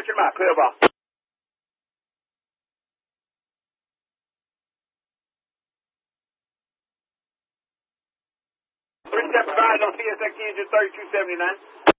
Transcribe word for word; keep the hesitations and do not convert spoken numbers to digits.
Stretch him out. Clear ball. three seven five on C S X engine thirty-two seventy-nine.